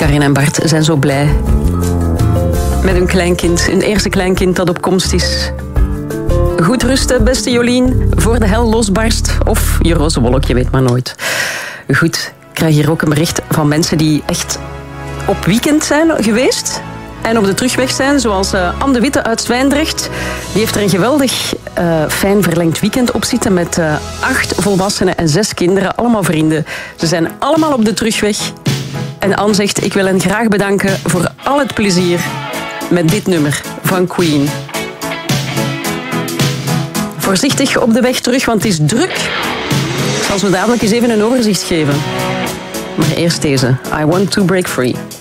Karin en Bart zijn zo blij met hun kleinkind, hun eerste kleinkind dat op komst is. Goed rusten, beste Jolien, voor de hel losbarst. Of je roze wolk, je weet maar nooit. Goed, ik krijg hier ook een bericht van mensen die echt op weekend zijn geweest en op de terugweg zijn, zoals Anne de Witte uit Zwijndrecht. Die heeft er een geweldig fijn verlengd weekend op zitten met 8 volwassenen en 6 kinderen, allemaal vrienden. Ze zijn allemaal op de terugweg. En Anne zegt, ik wil hen graag bedanken voor al het plezier met dit nummer van Queen. Voorzichtig op de weg terug, want het is druk. Ik zal zo dadelijk eens even een overzicht geven. Maar eerst deze, I Want to Break Free.